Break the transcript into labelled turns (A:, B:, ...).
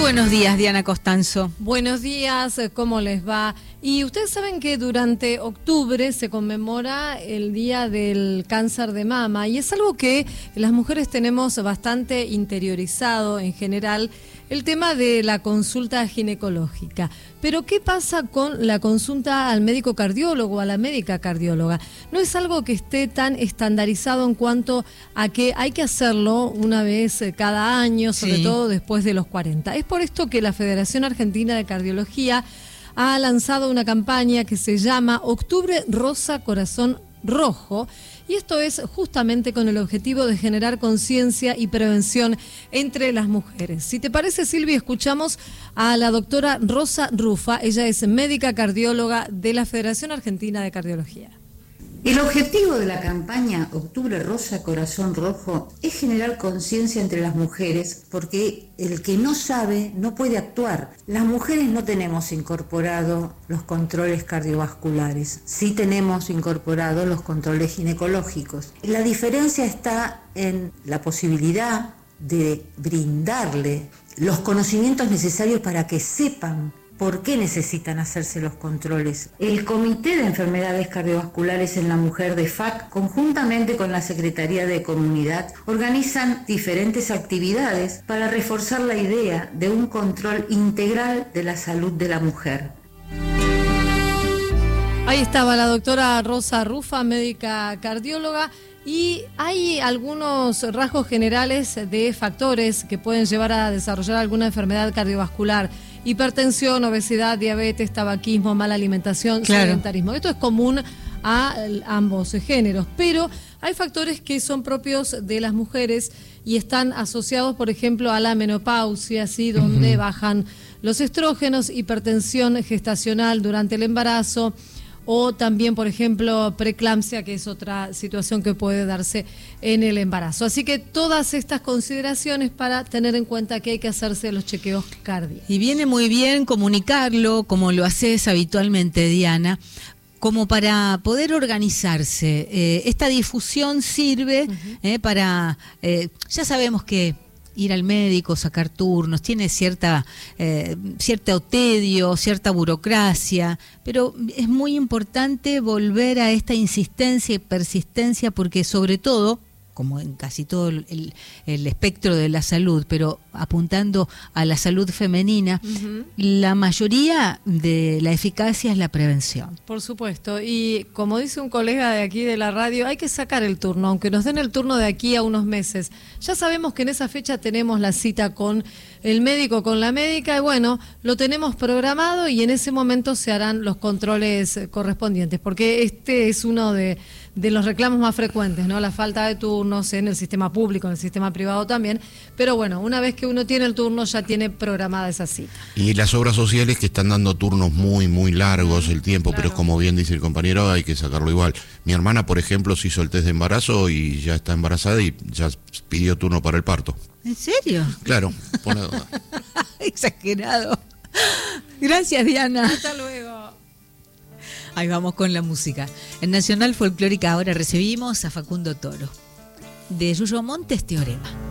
A: buenos días, Diana Costanzo.
B: Buenos días, ¿cómo les va? Y ustedes saben que durante octubre se conmemora el Día del Cáncer de Mama y es algo que las mujeres tenemos bastante interiorizado en general, el tema de la consulta ginecológica. Pero ¿qué pasa con la consulta al médico cardiólogo, a la médica cardióloga? No es algo que esté tan estandarizado en cuanto a que hay que hacerlo una vez cada año, sobre todo después de los 40. Es por esto que la Federación Argentina de Cardiología ha lanzado una campaña que se llama Octubre Rosa Corazón Rojo, y esto es justamente con el objetivo de generar conciencia y prevención entre las mujeres. Si te parece, Silvia, escuchamos a la doctora Rosa Rufa. Ella es médica cardióloga de la Federación Argentina de Cardiología.
C: El objetivo de la campaña Octubre Rosa Corazón Rojo es generar conciencia entre las mujeres, porque el que no sabe no puede actuar. Las mujeres no tenemos incorporado los controles cardiovasculares, sí tenemos incorporado los controles ginecológicos. La diferencia está en la posibilidad de brindarle los conocimientos necesarios para que sepan ¿por qué necesitan hacerse los controles? El Comité de Enfermedades Cardiovasculares en la Mujer de FAC, conjuntamente con la Secretaría de Comunidad, organizan diferentes actividades para reforzar la idea de un control integral de la salud de la mujer.
B: Ahí estaba la doctora Rosa Rufa, médica cardióloga. Y hay algunos rasgos generales de factores que pueden llevar a desarrollar alguna enfermedad cardiovascular: hipertensión, obesidad, diabetes, tabaquismo, mala alimentación, sedentarismo. Esto es común a ambos géneros, pero hay factores que son propios de las mujeres y están asociados, por ejemplo, a la menopausia, ¿sí? Donde bajan los estrógenos, hipertensión gestacional durante el embarazo, o también, por ejemplo, preeclampsia, que es otra situación que puede darse en el embarazo. Así que todas estas consideraciones para tener en cuenta que hay que hacerse los chequeos cardíacos.
A: Y viene muy bien comunicarlo, como lo haces habitualmente, Diana, como para poder organizarse. Esta difusión sirve para... ya sabemos que ir al médico, sacar turnos, tiene cierto tedio, cierta burocracia, pero es muy importante volver a esta insistencia y persistencia, porque sobre todo, como en casi todo el espectro de la salud, pero apuntando a la salud femenina, la mayoría de la eficacia es la prevención.
B: Por supuesto, y como dice un colega de aquí de la radio, hay que sacar el turno, aunque nos den el turno de aquí a unos meses. Ya sabemos que en esa fecha tenemos la cita con el médico, con la médica, y bueno, lo tenemos programado y en ese momento se harán los controles correspondientes, porque este es uno de los reclamos más frecuentes, ¿no? La falta de turnos en el sistema público, en el sistema privado también, pero bueno, una vez que uno tiene el turno ya tiene programada esa cita.
D: Y las obras sociales que están dando turnos muy, muy largos el tiempo, claro. Pero como bien dice el compañero, hay que sacarlo igual. Mi hermana, por ejemplo, se hizo el test de embarazo y ya está embarazada y ya pidió turno para el parto.
A: ¿En serio?
D: Claro, pone duda.
A: Exagerado. Gracias, Diana.
B: Hasta luego.
A: Ahí vamos con la música. En Nacional Folclórica ahora recibimos a Facundo Toro, de Yuyo Montes, Teorema.